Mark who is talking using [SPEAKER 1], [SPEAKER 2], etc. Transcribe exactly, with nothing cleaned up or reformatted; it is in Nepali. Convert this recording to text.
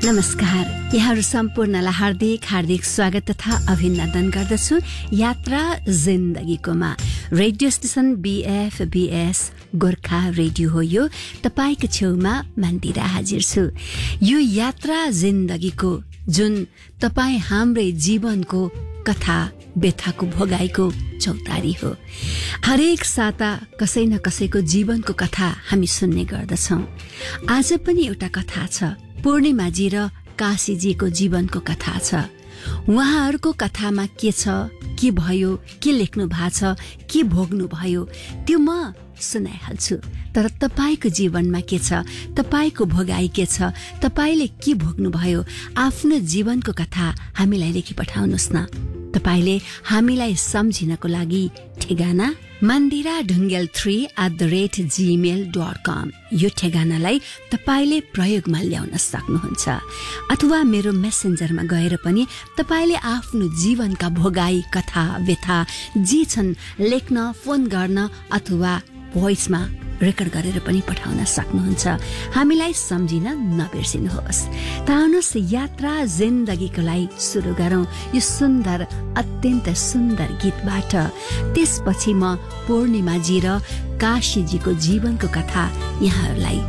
[SPEAKER 1] नमस्कार, यहाँहरू सम्पूर्णलाई हार्दिक हार्दिक स्वागत तथा अभिनन्दन गर्दछु यात्रा जिन्दगीकोमा। रेडियो स्टेशन बीएफबीएस गोर्खा रेडियो हो यो। तपाईको छेउमा मन्दिरा हाजिर छु। यो यात्रा जिन्दगीको जुन तपाई हाम्रै जीवनको कथा व्यथाको भोगाईको चौतारी हो। हरेक साता कसै न कसैको जीवनको कथा हामी सुन्ने गर्दछौं। आज पनि एउटा कथा छ, पूर्णिमाजी र काशीजीको जीवनको कथा छ। उहाँहरूको कथामा के छ, के भयो, के लेख्नु भएको छ, के भोग्नु भयो, त्यो म सुनाइहाल्छु। तर तपाईको जीवनमा के छ, तपाईको भोगाई के छ, तपाईले के भोग्नु भयो, आफ्नो जीवनको कथा हामीलाई लेखी पठाउनुस् न। तपाईले हामीलाई सम्झिनको लागि ठेगाना Mandira Dhungel three at the rate Gmail dot कम यो ठेगानालाई तपाईले प्रयोगमा ल्याउन सक्नुहुन्छ। अथवा मेरो मेसेन्जरमा गएर पनि तपाईले आफ्नो जीवनका भोगाई, कथा, व्यथा जे छन् लेख्न, फोन गर्न अथवा भोइसमा रेकर्ड गरेर पनि पठाउन सक्नुहुन्छ। हामीलाई सम्झिन नबिर्सिनुहोस्। त आउनुहोस् यात्रा जिन्दगीको लागि सुरु गरौं यो सुन्दर, अत्यन्त सुन्दर गीतबाट। त्यसपछि म पूर्णिमाजी र काशीजीको जीवनको कथा यहाँहरूलाई